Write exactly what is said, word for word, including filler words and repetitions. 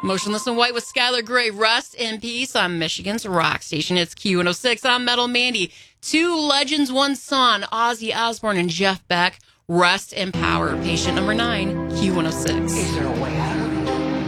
Motionless in White with Skylar Grey. Rest in peace on Michigan's rock station. It's Q one oh six. I'm Metal Mandy. Two legends, one son, Ozzy Osbourne and Jeff Beck. Rest in power. Patient number nine, Q one oh six. Is there a way out of